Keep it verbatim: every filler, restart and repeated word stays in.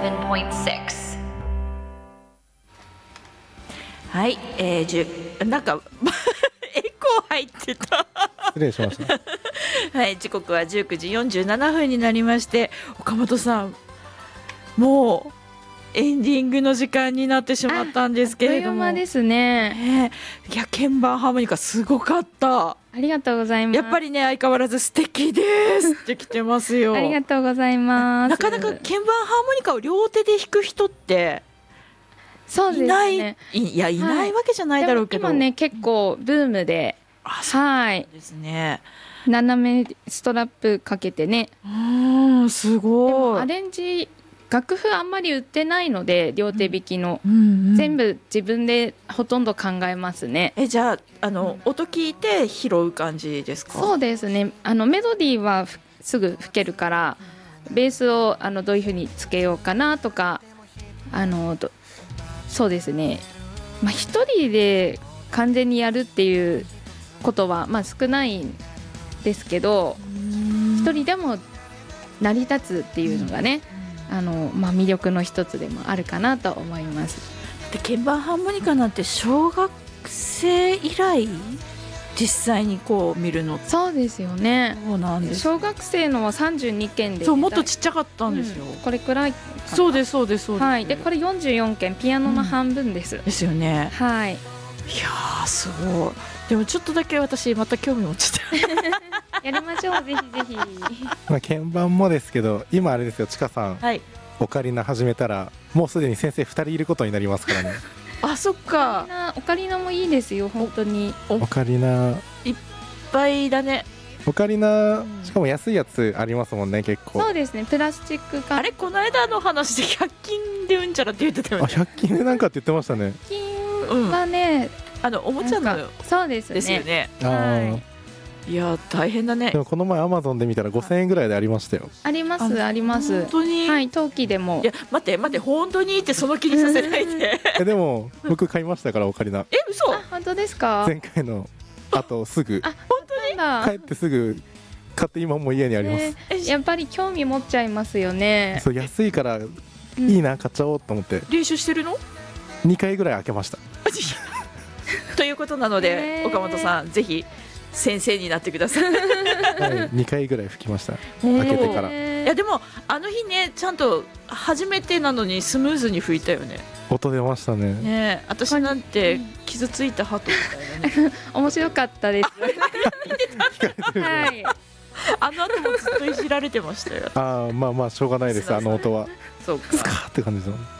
ninety-seven point six。 はい、えー、じゅなんかエコー入ってた失礼しましたはい、時刻はじゅうくじよんじゅうななふんになりまして、岡本さん、もうエンディングの時間になってしまったんですけれども。 あっという間ですね。 ねいや、鍵盤ハーモニカすごかった。 ありがとうございます。 やっぱりね、相変わらず素敵ですって来てますよありがとうございます。 なかなか鍵盤ハーモニカを両手で弾く人ってそうですね、 いないいいやいないわけじゃないだろうけど、 でも今ね結構ブームで、 あそうはいですね、 斜めストラップかけてね、 うーんすごい。 アレンジ楽譜あんまり売ってないので両手弾きの、 うんうん、 全部自分でほとんど考えますね。 えじゃあ、あの音聞いて拾う感じですか？ そうですね、あのメロディーはすぐ吹けるから、ベースをあのどういう風につけようかなとか、あのどそうですね、まあ、一人で完全にやるっていうことはまあ少ないんですけど、一人でも成り立つっていうのがね、あのまあ、魅力の一つでもあるかなと思います。 で鍵盤ハーモニカなんて小学生以来実際にこう見るの。 そうですよね。 そうなんです。 小学生のはさんじゅうにけんで、 そうもっとちっちゃかったんですよ、 うん、これくらいかな。 そうですそうですそうです、 はい、でこれよんじゅうよんけん、ピアノの半分です、 うん、ですよね。 はい。 いやーすごい。でもちょっとだけ私また興味持っちゃったやりましょうぜひぜひまあ鍵盤もですけど、今あれですよ、ちかさん、 はい、 オカリナ始めたらもうすでに先生ふたりいることになりますからねあそっか、 オカリナもいいですよ本当に。 オカリナいっぱいだね。 オカリナしかも安いやつありますもんね、結構。 そうですね、プラスチックか。 あれこの間の話でひゃく均でうんちゃらって言ってたよあ、 ね。 ひゃく均でなんかって言ってましたね。 ひゃく均はね、 あのおもちゃのそうですね。 ですよね。 あー、 はいいや大変だね。 でもこの前アマゾンで見たらごせんえんぐらいでありましたよ。 ありますあります本当に、 はい、陶器でも。 いや待って待って本当にってその気にさせないでえでも僕買いましたから、オカリナ。 え嘘？ あ、本当ですか？ 前回のあとすぐあ、本当だ。 帰ってすぐ買って今もう家にあります、 ね、やっぱり興味持っちゃいますよね。 そう安いからいいな、買っちゃおうと思って練習してるの？ にかいぐらい開けましたということなので、 へー岡本さんぜひ先生になってくださいはい、にかいぐらい吹きました、 開開けてから。 いやでもあの日ねちゃんと初めてなのにスムーズに吹いたよね。 音出ましたね。 ねえ私なんて傷ついた鳩みたいなね面白かったです。 聞かれてるはい。 あの後もずっといじられてましたよ。 ああ、まあまあしょうがないです、あの音はそうかスカーって感じですよね。